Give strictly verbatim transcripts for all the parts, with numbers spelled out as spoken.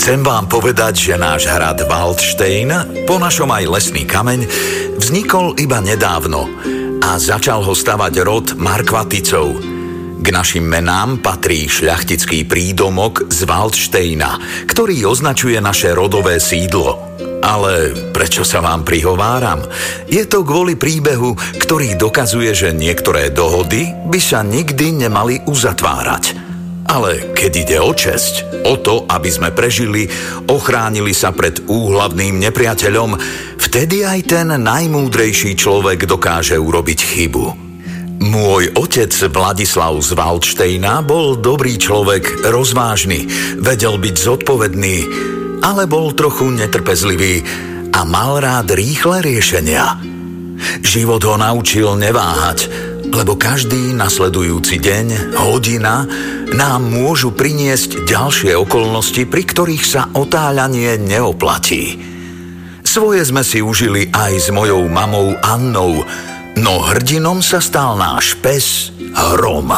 Chcem vám povedať, že náš hrad Valdštejn, po našom aj lesný kameň, vznikol iba nedávno a začal ho stavať rod Markvaticov. K našim menám patrí šľachtický prídomok z Valdštejna, ktorý označuje naše rodové sídlo. Ale prečo sa vám prihováram? Je to kvôli príbehu, ktorý dokazuje, že niektoré dohody by sa nikdy nemali uzatvárať. Ale keď ide o česť, o to, aby sme prežili, ochránili sa pred úhlavným nepriateľom, vtedy aj ten najmúdrejší človek dokáže urobiť chybu. Môj otec Vladislav z Valdštejna bol dobrý človek, rozvážny, vedel byť zodpovedný, ale bol trochu netrpezlivý a mal rád rýchle riešenia. Život ho naučil neváhať, lebo každý nasledujúci deň, hodina nám môžu priniesť ďalšie okolnosti, pri ktorých sa otáľanie neoplatí. Svoje sme si užili aj s mojou mamou Annou, no hrdinom sa stal náš pes Hrom.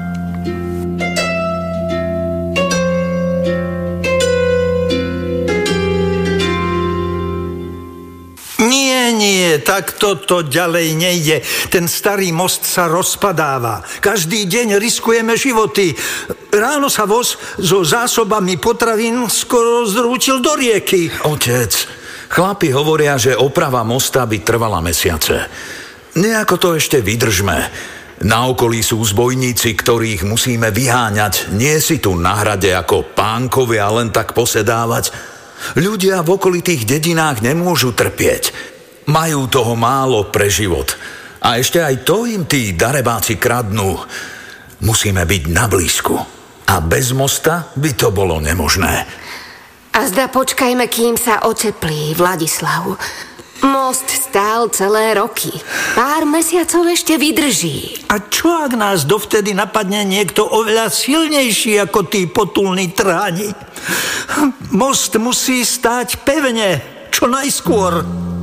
Nie, nie, tak toto ďalej nejde. Ten starý most sa rozpadáva. Každý deň riskujeme životy. Ráno sa voz so zásobami potravín skoro zrútil do rieky. Otec, chlapi hovoria, že oprava mosta by trvala mesiace. Nejako to ešte vydržme. Na okolí sú zbojníci, ktorých musíme vyháňať. Nie si tu na hrade ako pánkovia len tak posedávať. Ľudia v okolitých dedinách nemôžu trpieť. Majú toho málo pre život. A ešte aj to im tí darebáci kradnú. Musíme byť na blízku. A bez mosta by to bolo nemožné. A zda počkajme, kým sa oteplí, Vladislav. Most stál celé roky. Pár mesiacov ešte vydrží. A čo ak nás dovtedy napadne niekto oveľa silnejší ako tí potulní tráni? Most musí stáť pevne, čo najskôr.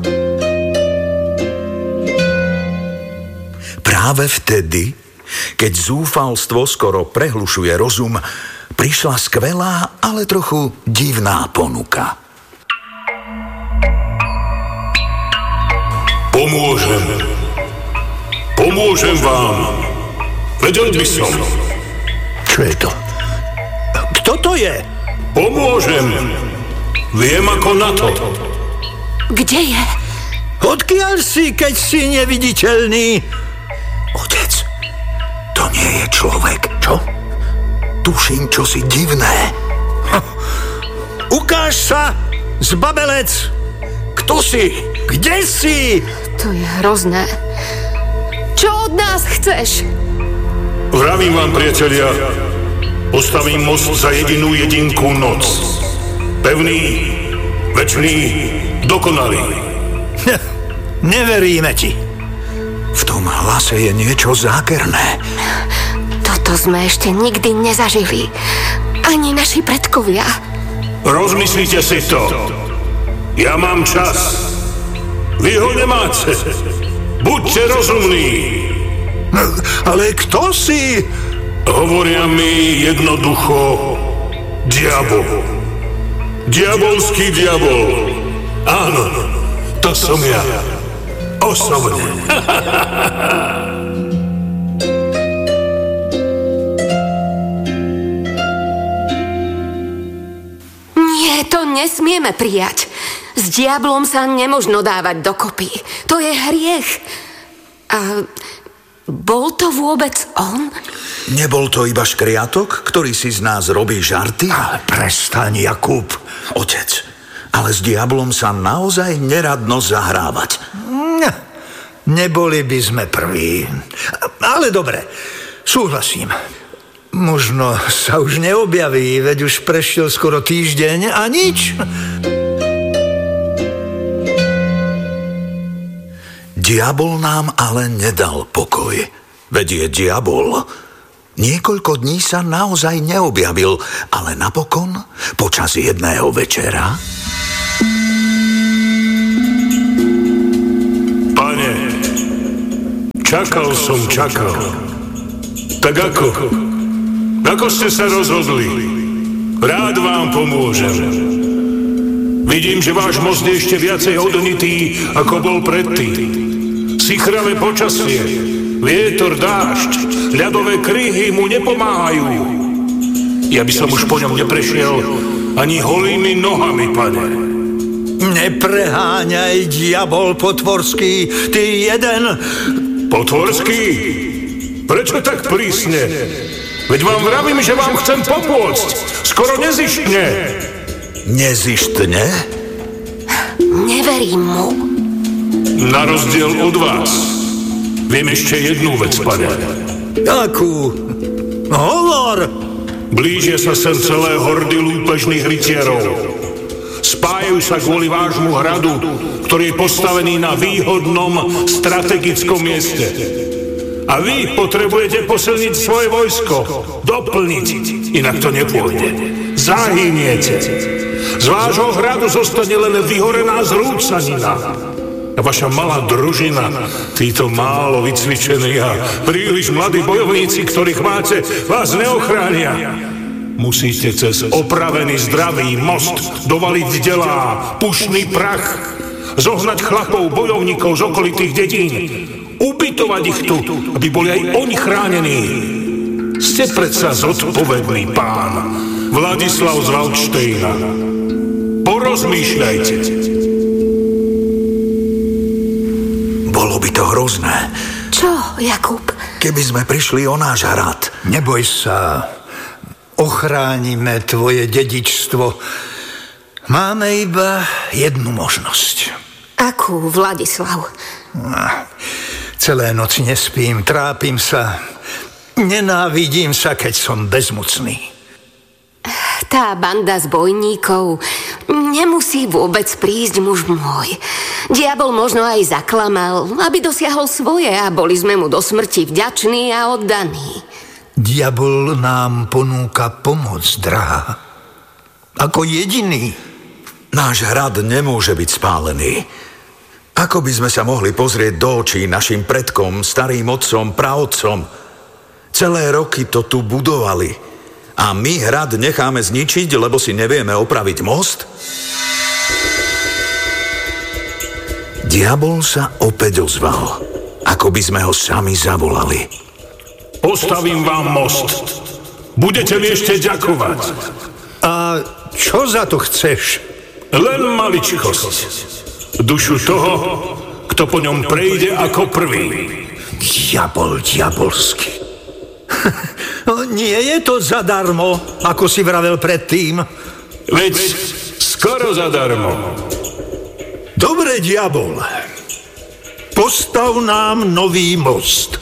Práve vtedy, keď zúfalstvo skoro prehlušuje rozum, prišla skvelá, ale trochu divná ponuka. Pomôžem. Pomôžem vám. Vedel by som. Čo je to? Kto to je? Pomôžem. Viem ako na to. Kde je? Odkiaľ si, keď si neviditeľný? Otec, to nie je človek. Čo? Tuším čosi divné. Ukáž sa, zbabelec! Kto si? Kde si? To je hrozné. Čo od nás chceš? Vravím vám, priatelia, postavím most za jedinú jedinku noc. Pevný, večný, dokonalý. Neveríme ti. V tom hlase je niečo zákerné. Toto sme ešte nikdy nezažili. Ani naši predkovia. Rozmyslite si to. Ja mám čas. Vy ho nemáte. Buďte rozumní. Ale kto si? Hovoria mi jednoducho diabol. Diabolský diabol. Áno, to som ja. Osobne. Nie, to nesmieme prijať. S diablom sa nemožno dávať dokopy. To je hriech. A bol to vôbec on? Nebol to iba škriatok, ktorý si z nás robí žarty? Ale prestaň, Jakub. Otec, ale s diablom sa naozaj neradno zahrávať. Neboli by sme prví. Ale dobre, súhlasím. Možno sa už neobjaví, veď už prešiel skoro týždeň a nič. Diabol nám ale nedal pokoj. Veď je diabol. Niekoľko dní sa naozaj neobjavil, ale napokon, počas jedného večera... Pane, čakal som, čakal. Tak ako? Ako ste sa rozhodli? Rád vám pomôžem. Vidím, že váš most je ešte viacej odnitý, ako bol predtým. Sichravé počasie, vietor, dážď, ľadové kryhy mu nepomáhajú. Ja by som už po ňom neprešiel ani holými nohami, pane. Nepreháňaj, diabol potvorský, ty jeden... Potvorský? Prečo tak prísne? Veď vám vravím, že vám chcem pomôcť. Skoro nezištne. Nezištne? Neverím mu. Na rozdiel od vás viem ešte jednu vec, pane. Akú? Hovor! Blížia sa sem celé hordy lúpežných rytierov. Spájajú sa kvôli vášmu hradu, ktorý je postavený na výhodnom strategickom mieste. A vy potrebujete posilniť svoje vojsko, doplniť, inak to nepôjde. Zahyniete. Z vášho hradu zostane len vyhorená zrúcanina. A vaša malá družina, títo málo vycvičení a príliš mladí bojovníci, ktorých máte, vás neochránia. Musíte cez opravený zdravý most dovaliť delá, pušný prach, zohnať chlapov, bojovníkov z okolitých dedín, ubytovať ich tu, aby boli aj oni chránení. Ste predsa zodpovedný pán Vladislav z Valdštejna. Porozmýšľajte. Bolo by to hrozné. Čo, Jakub? Keby sme prišli o náš hrad. Neboj sa, ochránime tvoje dedičstvo. Máme iba jednu možnosť. Akú, Vladislav? Celé noci nespím, trápim sa. Nenávidím sa, keď som bezmocný. Tá banda zbojníkov nemusí vôbec prísť, muž môj. Diabol možno aj zaklamal, aby dosiahol svoje a boli sme mu do smrti vďační a oddaní. Diabol nám ponúka pomoc, drahá. Ako jediný. Náš hrad nemôže byť spálený. Ako by sme sa mohli pozrieť do očí našim predkom, starým otcom, praotcom? Celé roky to tu budovali. A my hrad necháme zničiť, lebo si nevieme opraviť most? Diabol sa opäť ozval, ako by sme ho sami zavolali. Postavím vám most. Budete mi ešte ďakovať. A čo za to chceš? Len maličkosť. Dušu toho, kto po ňom prejde ako prvý. Diabol diabolský. Nie je to zadarmo, ako si vravel predtým. Veď skoro zadarmo. Dobre, diabol. Postav nám nový most.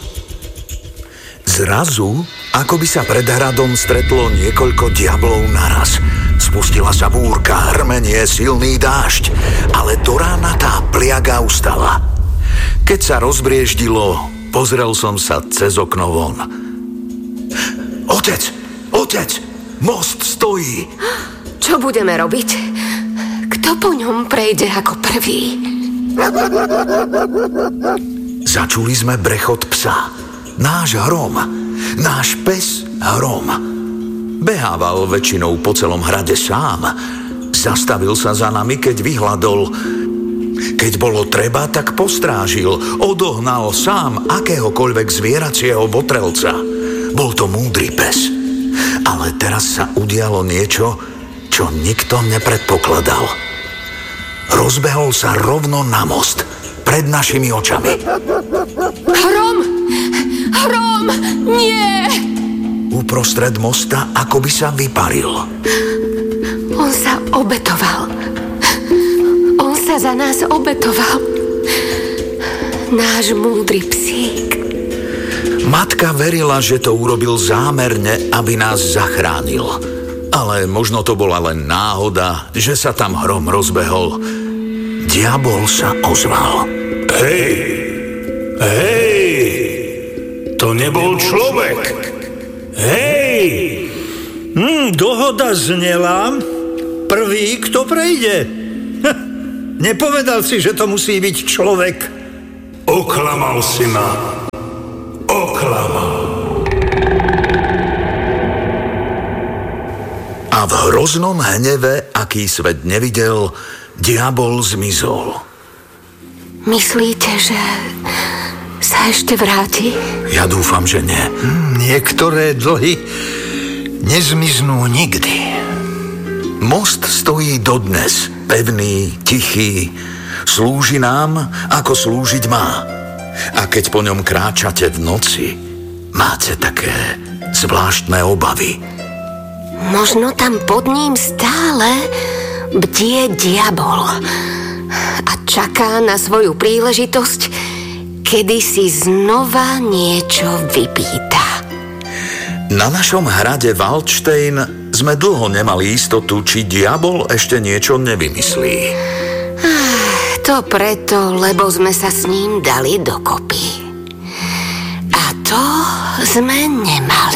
Zrazu, ako by sa pred hradom stretlo niekoľko diablov naraz. Spustila sa búrka, hrmenie, silný dážď, ale do rána tá pliaga ustala. Keď sa rozbrieždilo, pozrel som sa cez okno von. Otec, otec, most stojí. Čo budeme robiť? Kto po ňom prejde ako prvý? Začuli sme brechot psa. Náš Hrom, náš pes Hrom. Behával väčšinou po celom hrade sám. Zastavil sa za nami, keď vyhladol. Keď bolo treba, tak postrážil. Odohnal sám akéhokoľvek zvieracieho votrelca. Bol to múdry pes. Ale teraz sa udialo niečo, čo nikto nepredpokladal. Rozbehol sa rovno na most, pred našimi očami. Hrom! Hrom! Nie! Uprostred mosta ako by sa vyparil. On sa obetoval. On sa za nás obetoval. Náš múdry psík. Matka verila, že to urobil zámerne, aby nás zachránil. Ale možno to bola len náhoda, že sa tam Hrom rozbehol. Diabol sa ozval. Hej! Hej! To nebol človek! Hej! Hmm, dohoda znela. Prvý, kto prejde. Ha, nepovedal si, že to musí byť človek. Oklamal si ma. Oklamal. A A v hroznom hneve, aký svet nevidel, diabol zmizol. Myslíte, že sa ešte vráti? Ja dúfam, že nie. Niektoré dlhy nezmiznú nikdy. Most stojí dodnes, pevný, tichý, slúži nám, ako slúžiť má. A keď po ňom kráčate v noci, máte také zvláštne obavy. Možno tam pod ním stále bdie diabol a čaká na svoju príležitosť, kedy si znova niečo vypýta. Na našom hrade Waldstein sme dlho nemali istotu, či diabol ešte niečo nevymyslí. To preto, lebo sme sa s ním dali dokopy. A to sme nemali.